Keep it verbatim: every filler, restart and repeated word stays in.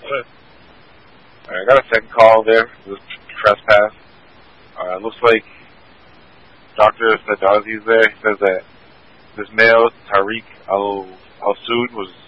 Alright, I got a second call there. It was trespass. Uh, it looks like Doctor Sadazi's there. He says that this male, Tariq Al Al Sood, was